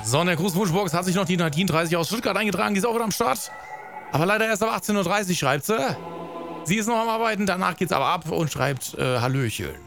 So, in der Grußwunschbox hat sich noch die Nadine 30 aus Stuttgart eingetragen. Die ist auch wieder am Start. Aber leider erst ab 18:30 Uhr schreibt sie. Sie ist noch am Arbeiten, danach geht's aber ab und schreibt Hallöchen.